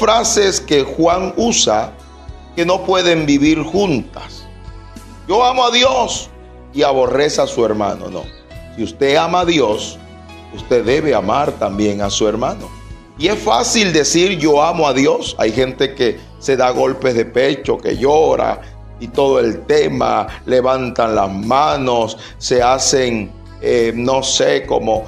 frases que Juan usa que no pueden vivir juntas. Yo amo a Dios y aborrece a su hermano. No. Si usted ama a Dios, usted debe amar también a su hermano. Y es fácil decir yo amo a Dios. Hay gente que se da golpes de pecho, que llora y todo el tema, levantan las manos, se hacen, no sé, como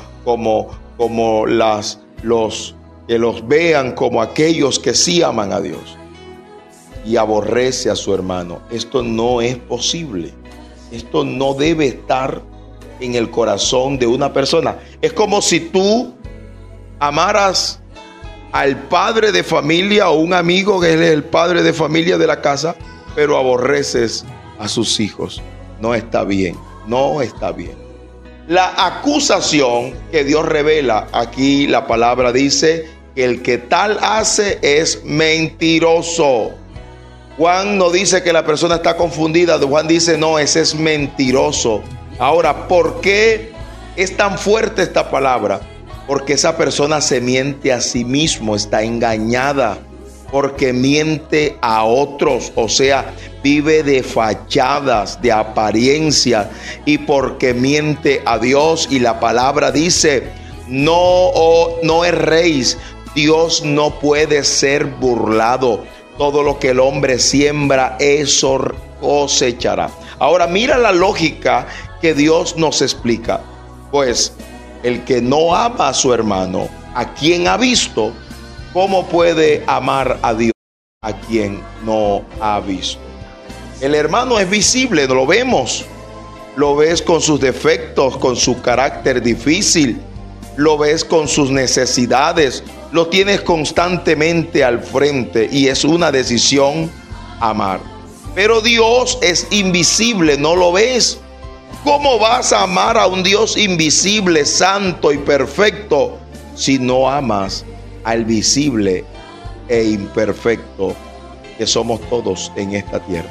que los vean como aquellos que sí aman a Dios, y aborrece a su hermano. Esto no es posible. Esto no debe estar en el corazón de una persona. Es como si tú amaras al padre de familia o un amigo que es el padre de familia de la casa, pero aborreces a sus hijos. No está bien, no está bien. La acusación que Dios revela, aquí la palabra dice que el que tal hace es mentiroso. Juan no dice que la persona está confundida, Juan dice no, ese es mentiroso. Ahora, ¿por qué es tan fuerte esta palabra? Porque esa persona se miente a sí mismo, está engañada, porque miente a otros, o sea, vive de fachadas, de apariencia, y porque miente a Dios. Y la palabra dice, no erréis, Dios no puede ser burlado. Todo lo que el hombre siembra, eso cosechará. Ahora mira la lógica que Dios nos explica. Pues el que no ama a su hermano, a quien ha visto, ¿cómo puede amar a Dios a quien no ha visto? El hermano es visible, lo vemos. Lo ves con sus defectos, con su carácter difícil. Lo ves con sus necesidades. Lo tienes constantemente al frente y es una decisión amar. Pero Dios es invisible, no lo ves. ¿Cómo vas a amar a un Dios invisible, santo y perfecto si no amas al visible e imperfecto que somos todos en esta tierra?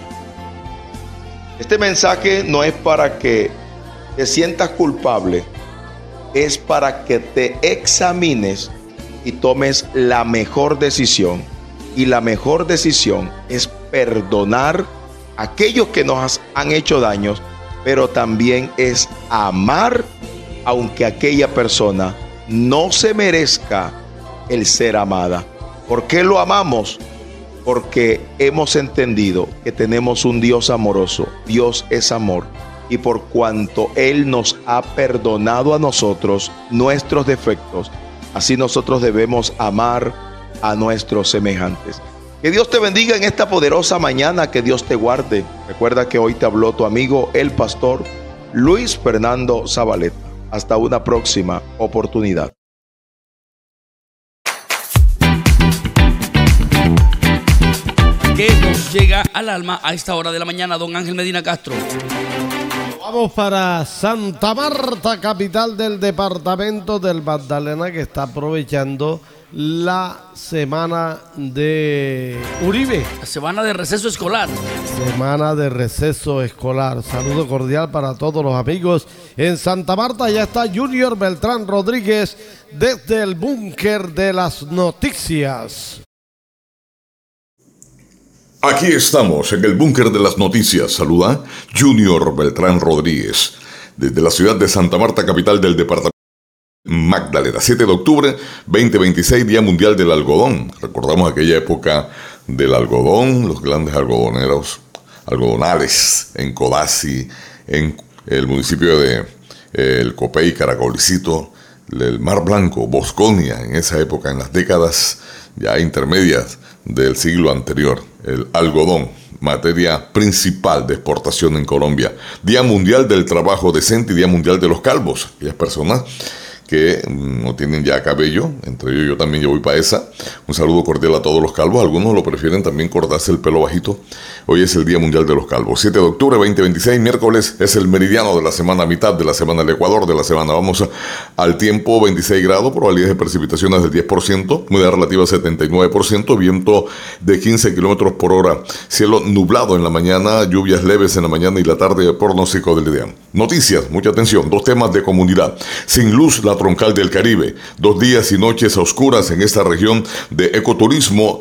Este mensaje no es para que te sientas culpable, es para que te examines y tomes la mejor decisión. Y la mejor decisión es perdonar a aquellos que nos han hecho daños, pero también es amar aunque aquella persona no se merezca el ser amada. ¿Por qué lo amamos? Porque hemos entendido que tenemos un Dios amoroso. Dios es amor. Y por cuanto Él nos ha perdonado a nosotros nuestros defectos, así nosotros debemos amar a nuestros semejantes. Que Dios te bendiga en esta poderosa mañana, que Dios te guarde. Recuerda que hoy te habló tu amigo, el pastor Luis Fernando Zabaleta. Hasta una próxima oportunidad. ¿Qué nos llega al alma a esta hora de la mañana, don Ángel Medina Castro? Vamos para Santa Marta, capital del departamento del Magdalena, que está aprovechando la semana de Uribe. La semana de receso escolar. Semana de receso escolar. Saludo cordial para todos los amigos en Santa Marta. Ya está Junior Beltrán Rodríguez desde el búnker de las noticias. Aquí estamos en el búnker de las noticias. Saluda Junior Beltrán Rodríguez desde la ciudad de Santa Marta, capital del departamento Magdalena. 7 de octubre 2026, Día Mundial del Algodón. Recordamos aquella época del algodón, los grandes algodonales en Codazzi, en el municipio de El Copey, Caracolicito, el Mar Blanco, Bosconia, en esa época, en las décadas ya intermedias del siglo anterior. El algodón, materia principal de exportación en Colombia. Día Mundial del Trabajo Decente y Día Mundial de los Calvos. Aquellas personas que no tienen ya cabello, entre ellos yo también, yo voy para esa. Un saludo cordial a todos los calvos. Algunos lo prefieren también cortarse el pelo bajito. Hoy es el Día Mundial de los Calvos. 7 de octubre 2026, miércoles, es el meridiano de la semana, mitad de la semana del Ecuador de la semana. Vamos al tiempo, 26 grados, probabilidades de precipitaciones del 10%, humedad relativa 79%, viento de 15 kilómetros por hora, cielo nublado en la mañana, lluvias leves en la mañana y la tarde, pronóstico del día. Noticias, mucha atención, 2 temas de comunidad. Sin luz, la troncal del Caribe, 2 días y noches oscuras en esta región de ecoturismo